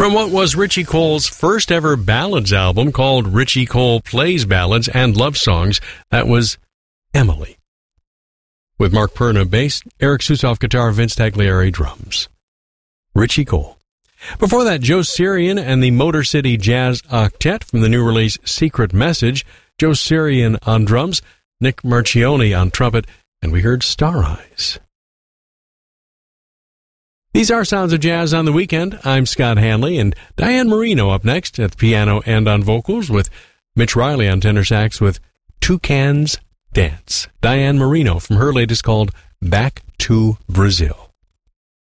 From what was Richie Cole's first ever ballads album called Richie Cole Plays Ballads and Love Songs, that was Emily. With Mark Perna bass, Eric Susoff guitar, Vince Tagliari drums. Richie Cole. Before that, Joe Sirian and the Motor City Jazz Octet from the new release Secret Message. Joe Sirian on drums, Nick Marchione on trumpet, and we heard Star Eyes. These are Sounds of Jazz on the Weekend. I'm Scott Hanley, and Diane Marino up next at the piano and on vocals, with Mitch Riley on tenor sax with Toucans Dance. Diane Marino from her latest called Back to Brazil.